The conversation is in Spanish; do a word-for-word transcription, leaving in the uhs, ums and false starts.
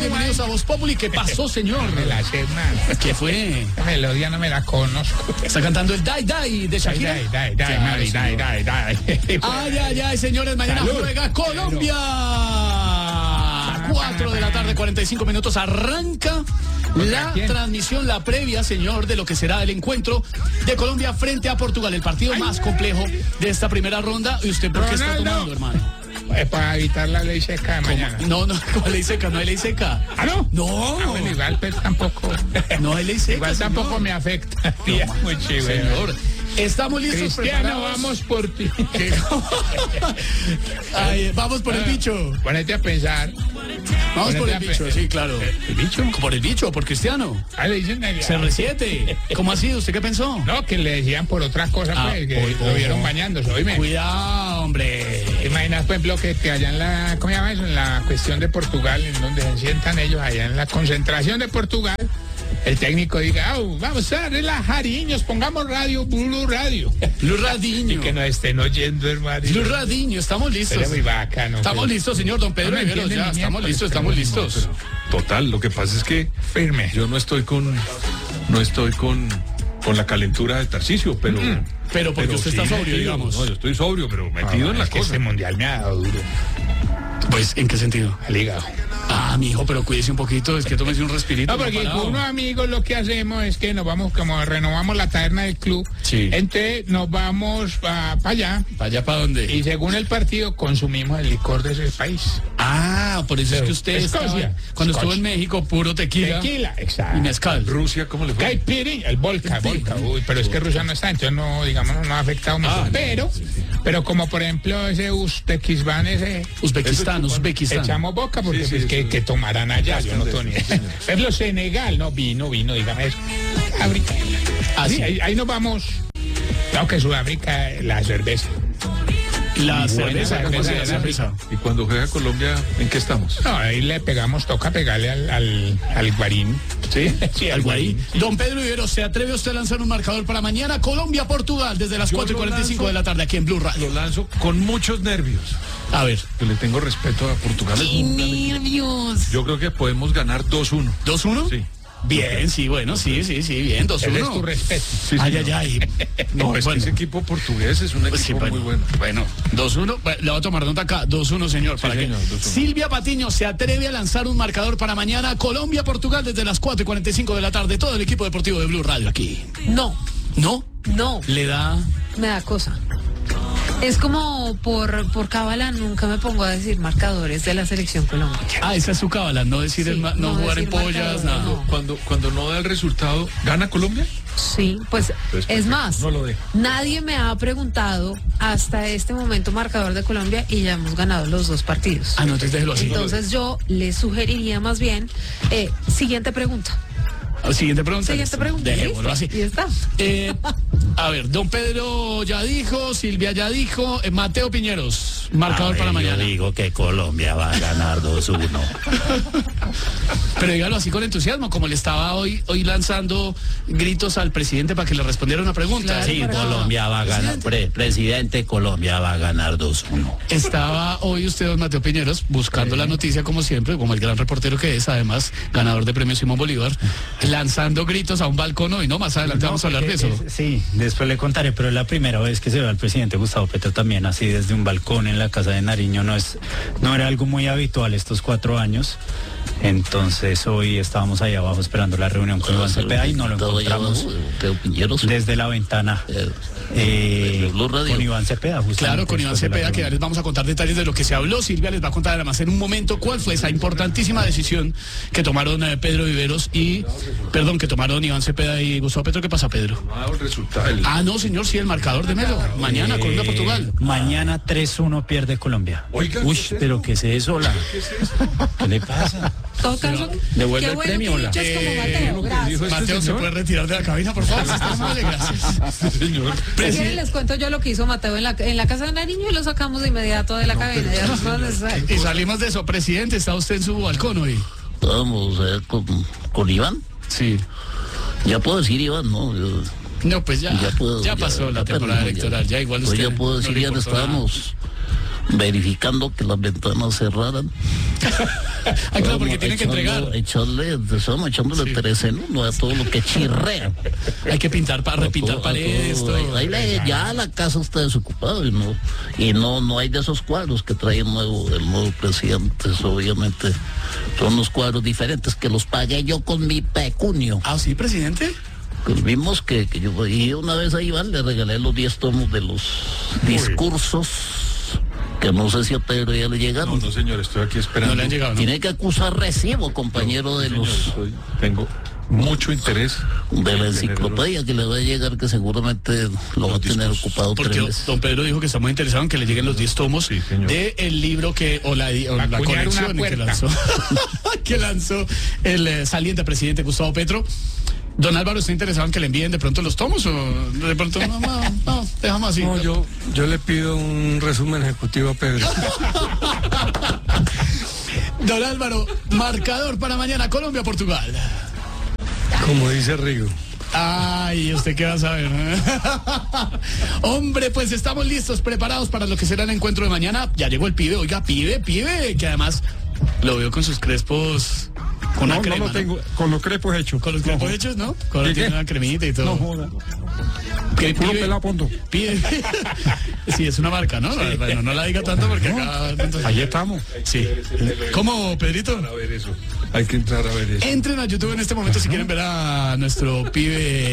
bienvenidos a Voz Populi. ¿Qué pasó, señor? Me la sé, man. ¿Qué fue? La melodía no me la conozco. Está cantando el Die Die de Shakira. Die, die, die, Mari, die, die, die. Ay, ay, ay, señores, mañana Salud. juega Colombia. cuatro de la tarde, cuarenta y cinco minutos, arranca la quién? transmisión, la previa, señor, de lo que será el encuentro de Colombia frente a Portugal, el partido más complejo de esta primera ronda. ¿Y usted por qué está Ronaldo. tomando, hermano? Es para evitar la ley seca de mañana. No, no, ¿cuál ley seca? No hay ley seca. ¿Ah, no? No. Ah, bueno, igual pues tampoco. No hay ley seca, Igual tampoco señor. me afecta. Ya, muy chévere. Señor, estamos listos. Cristiano, preparados. vamos por ti. Ay, vamos por el bicho. Ponete a pensar. Vamos por el Ponete a bicho, pe- sí, claro. ¿El bicho? Por el bicho, por Cristiano. Ah, le dicen el- C R siete. ¿Cómo así? ¿Usted qué pensó? No, que le decían por otras cosas, Ah, pues, que oy- lo vieron ojo. bañándose, oíme. Cuidado, hombre. ¿Te imaginas, por ejemplo, que, que allá en la, ¿cómo se llama eso? En la cuestión de Portugal, en donde se sientan ellos, allá en la concentración de Portugal, el técnico diga, "Au, vamos a relajar, niños, pongamos radio, Blue Radio." Blue Radiño. Y que nos estén oyendo, hermano. Blue Radiño, estamos listos. Sería muy bacano. Estamos pero- listos, señor Don Pedro No me Riveros, entienden ya, ni estamos miércoles, listos, pero estamos no, listos. Total, lo que pasa es que Firme. yo no estoy con no estoy con, con la calentura de Tarcisio, pero Pero porque usted sí está sobrio, metido. digamos. No, yo estoy sobrio, pero metido Ah, en la es que cosa. este mundial me ha dado duro Pues, ¿en qué sentido? al hígado. Ah, mijo, pero cuídese un poquito, es que tómese un respirito. No, porque comparado. con unos amigos lo que hacemos es que nos vamos, como renovamos la taberna del club, Sí. entonces nos vamos para allá ¿Para allá para dónde? y según el partido consumimos el licor de ese país. Ah, por eso es que usted Escocia. estaba, cuando estuvo Escocia. en México, puro tequila, Tequila, y exacto. mezcal. Rusia, ¿cómo le fue? Caipirinha, el Volca, Volca, uy, pero es que Rusia no está, entonces no, digamos, no ha afectado mucho. Ah, pero, pero como por ejemplo ese Uzbekistán, ese Uzbekistán, Uzbekistán. echamos boca porque Sí, sí, pues, que, eso- que tomarán allá, yo no Bastante, tomo ni sí, señor. Por ejemplo, Senegal, no, vino, vino, dígame eso. África. Ah, Sí, sí. ahí, ahí nos vamos. Claro que Sudáfrica, la cerveza. La Y buena cerveza, ¿cómo cerveza se de llama? África. Y cuando juega Colombia, ¿en qué estamos? No, ahí le pegamos, toca pegarle al, al, al guarín. ¿Sí? Sí, Al Guarín. Don Pedro Rivero, ¿se atreve usted a lanzar un marcador para mañana? Colombia-Portugal, desde las Yo cuatro y lo cuarenta y cinco lanzo. de la tarde, aquí en Blue Radio. Lo lanzo con muchos nervios. A ver. Yo le tengo respeto a Portugal. Es un gran equipo. nervios! Yo creo que podemos ganar dos uno. ¿dos uno? Sí. Bien, sí, bueno, sí, sí, sí, bien, dos Ese es uno. tu respeto. Sí, Ay, señor. ay, ay. No, es Bueno. que ese equipo portugués es un equipo Pues sí, muy bueno. Bueno, dos uno. Bueno, le voy a tomar nota acá. dos uno, señor. Sí, ¿para qué? señor, dos uno. Silvia Patiño se atreve a lanzar un marcador para mañana. Colombia-Portugal desde las cuatro y cuarenta y cinco de la tarde. Todo el equipo deportivo de Blue Radio aquí. No, ¿No? no, Le da... me da cosa. Es como por, por cábala nunca me pongo a decir marcadores de la selección Colombia. Ah, esa es su cábala. No decir, Sí, el ma- no, no jugar en decir pollas, marcador, nada. no. Cuando, cuando no da el resultado, ¿gana Colombia? Sí, pues Entonces, es perfecto, más, no lo dejo. nadie me ha preguntado hasta este momento marcador de Colombia y ya hemos ganado los dos partidos. Ah, no, entonces déjelo así. Entonces yo le sugeriría más bien, eh, siguiente pregunta. Ah, Siguiente pregunta. Siguiente pregunta. Dejémoslo así. listo, Y está. Eh, a ver, don Pedro ya dijo, Silvia ya dijo, eh, Mateo Piñeros, marcador A ver, para mañana. Yo digo que Colombia va a ganar dos uno. Pero dígalo así con entusiasmo, como le estaba hoy, hoy lanzando gritos al presidente para que le respondiera una pregunta. Claro, Sí, para- Colombia va a ganar. Pre- presidente, Colombia va a ganar dos uno. Estaba hoy usted, don Mateo Piñeros, buscando la noticia como siempre, como el gran reportero que es, además ganador de premio Simón Bolívar, lanzando gritos a un balcón hoy, ¿no? Más adelante vamos a hablar de eso. Es- sí, después le contaré, pero es la primera vez que se ve al presidente Gustavo Petro también así desde un balcón en la casa de Nariño. No es, no era algo muy habitual estos cuatro años. Entonces hoy estábamos ahí abajo esperando la reunión con Iván Cepeda y no lo Todo allá encontramos abajo, Mateo Piñeros. desde la ventana Eh, eh, de Blue Radio. con Iván Cepeda. justamente Claro, con Iván después de la Cepeda, que ya reunión. les vamos a contar detalles de lo que se habló. Silvia les va a contar además en un momento cuál fue esa importantísima decisión que tomaron eh, Pedro Viveros y, perdón, que tomaron Iván Cepeda y Gustavo Petro. ¿Qué pasa, Pedro? No ha dado el resultado. El- Ah, no, señor, sí, el marcador de Melo. Mañana, Eh, Colombia-Portugal. Mañana tres uno pierde Colombia. Oiga, Uy, ¿qué es eso? pero ¿qué es eso, la? ¿Qué le pasa? En todo caso, devuelve qué el bueno premio, que Hola. dichos como Eh, Mateo, gracias. dijo este Mateo, ¿se señor? puede retirar de la cabina, por favor? Está amable, gracias. Sí, señor. Si quieren les cuento yo lo que hizo Mateo en la, en la casa de Nariño y lo sacamos de inmediato de la cabina. Ya no fue necesario. Y salimos de eso. Presidente, ¿está usted en su balcón hoy? Vamos eh, con, con Iván. Sí. Ya puedo decir Iván, ¿no? Yo- No, pues ya, ya puedo. ya pasó la ya temporada perdimos, electoral, ya igual Pues usted ya puedo no decir, le ya importó nada. estábamos verificando que las ventanas cerraran. Ah, claro, porque tienen que entregar. Echarle, estamos echándole Sí. pereza, ¿no? A todo lo que chirrea. Hay que pintar, para repintar A todo- a paredes. todo. todo. Ahí le- ya la casa está desocupada y no y no no hay de esos cuadros que trae el nuevo el nuevo presidente. Eso, obviamente son unos cuadros diferentes que los pagué yo con mi pecunio. Ah, sí, presidente. Pues vimos que, que yo y una vez a Iván le regalé los diez tomos de los discursos que no sé si a Pedro ya le No, llegaron. no, señor, estoy aquí esperando. No le han llegado, ¿no? Tiene que acusar recibo, compañero de Señor, los estoy- tengo mucho interés de la en enciclopedia que le va a llegar, que seguramente lo va a tener discursos. ocupado Porque tres meses. don Pedro dijo que está muy interesado en que le lleguen los diez tomos Sí, señor. de el libro que o la, o Va a la acuñar una colección que puerta. lanzó que lanzó el eh, saliente presidente Gustavo Petro. Don Álvaro, ¿está interesado en que le envíen de pronto los tomos o de pronto no, no, no, dejamos así? No, yo, yo le pido un resumen ejecutivo a Pedro. Don Álvaro, marcador para mañana, Colombia-Portugal. Como dice Rigo. Ay, ¿usted qué va a saber? Hombre, pues estamos listos, preparados para lo que será el encuentro de mañana. Ya llegó el pibe, oiga, pibe, pibe, que además lo veo con sus crespos, con una No, crema, no lo tengo, con los crepos hechos. Con los crespos No, hechos, ¿no? Con ¿Y tiene qué? una cremita y todo. No joda. ¿Qué Puro pibe? pelado punto. Pide. Sí, es una marca, ¿no? Bueno, no la diga tanto porque acá... Ahí estamos. Sí. ¿Cómo, Pedrito? a ver eso. Hay que entrar a ver eso. Entren a YouTube en este momento si quieren ver a nuestro pibe